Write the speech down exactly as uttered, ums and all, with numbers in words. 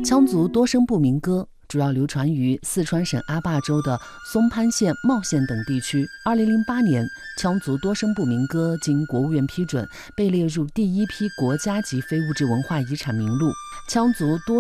羌族多声部民歌主要流传于四川省阿坝州的松潘县、茂县等地区。二零零八年，羌族多声部民歌经国务院批准，被列入第一批国家级非物质文化遗产名录。羌族多